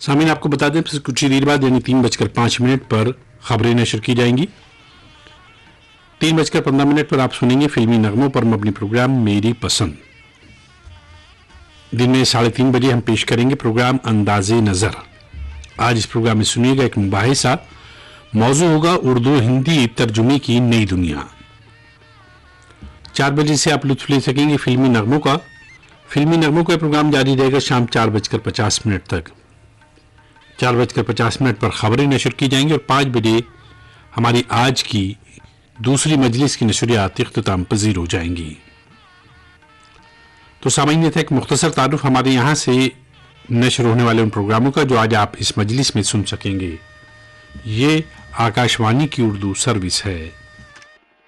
सामीन आपको बता दें कुछ ही देर बाद यानी 3:05 पर खबरें नशर की जाएंगी। 3:15 पर आप सुनेंगे फिल्मी नगमों पर मबनी प्रोग्राम मेरी पसंद। दिन में 3:30 बजे हम पेश करेंगे प्रोग्राम अंदाज़े नज़र। आज इस प्रोग्राम में सुनिएगा एक मुबाहिसा, मौजू होगा उर्दू हिंदी तर्जुमे की नई दुनिया। 4 बजे से आप लुत्फ ले सकेंगे फिल्मी नगमों का। फिल्मी नगमों का प्रोग्राम जारी रहेगा शाम 4:50 तक। 4:50 पर खबरें नशर की जाएंगी और 5 बजे हमारी आज की दूसरी मजलिस की नशरियात इख्तिताम पजीर हो जाएंगी। तो सामान्य ये था एक मुख्तसर तारुफ हमारे यहाँ से नशर होने वाले उन प्रोग्रामों का जो आज आप इस मजलिस में सुन सकेंगे। ये आकाशवाणी की उर्दू सर्विस है।